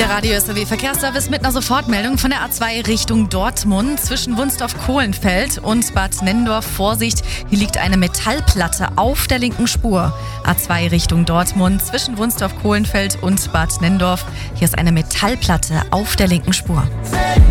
Der Radio SAW Verkehrsservice mit einer Sofortmeldung von der A2 Richtung Dortmund zwischen Wunstorf-Kohlenfeld und Bad Nenndorf. Vorsicht, hier liegt eine Metallplatte auf der linken Spur. A2 Richtung Dortmund zwischen Wunstorf-Kohlenfeld und Bad Nenndorf. Hier ist eine Metallplatte auf der linken Spur.